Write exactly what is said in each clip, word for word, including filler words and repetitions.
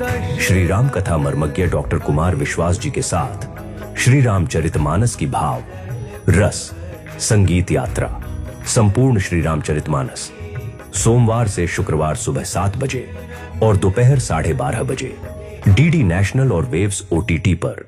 श्री राम कथा मर्मज्ञ डॉक्टर कुमार विश्वास जी के साथ श्री रामचरितमानस की भाव रस संगीत यात्रा संपूर्ण श्री रामचरितमानस सोमवार से शुक्रवार सुबह सात बजे और दोपहर साढ़े बारह बजे डीडी नेशनल और वेव्स ओटीटी पर।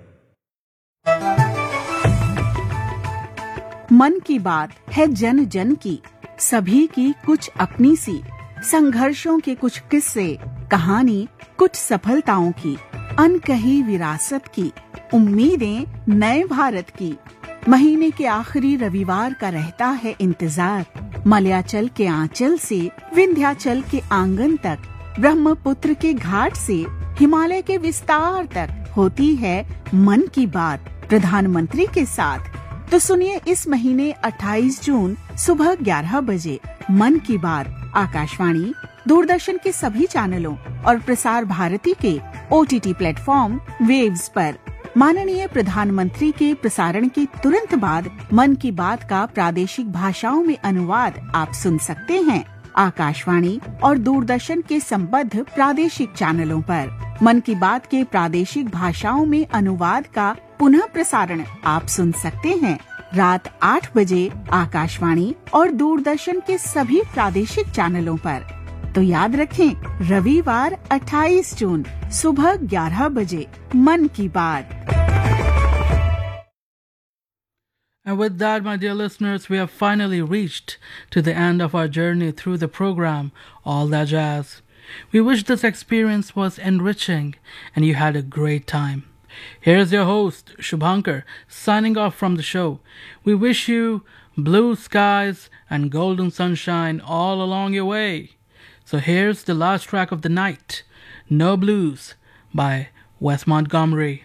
मन की बात है जन जन की, सभी की कुछ अपनी सी, संघर्षों के कुछ किस्से, कहानी कुछ सफलताओं की, अनकही विरासत की, उम्मीदें नए भारत की। महीने के आखिरी रविवार का रहता है इंतजार, मलयाचल के आंचल से विंध्याचल के आंगन तक, ब्रह्मपुत्र के घाट से हिमालय के विस्तार तक होती है मन की बात प्रधानमंत्री के साथ। तो सुनिए इस महीने अट्ठाईस जून सुबह ग्यारह बजे मन की बात आकाशवाणी, दूरदर्शन के सभी चैनलों और प्रसार भारती के ओटीटी प्लेटफॉर्म वेव्स पर। माननीय प्रधानमंत्री के प्रसारण के तुरंत बाद मन की बात का प्रादेशिक भाषाओं में अनुवाद आप सुन सकते हैं आकाशवाणी और दूरदर्शन के संबद्ध प्रादेशिक चैनलों पर। मन की बात के प्रादेशिक भाषाओं में अनुवाद का पुनः प्रसारण आप सुन सकते हैं रात आठ बजे आकाशवाणी और दूरदर्शन के सभी प्रादेशिक चैनलों पर। तो याद रखें, रविवार अट्ठाईस जून सुबह ग्यारह बजे मन की बात। And with that, my dear listeners, we have finally reached to the end of our journey through the program, All That Jazz. We wish this experience was enriching and you had a great time. Here's your host, Shubhankar, signing off from the show. We wish you blue skies and golden sunshine all along your way. So here's the last track of the night, No Blues by Wes Montgomery.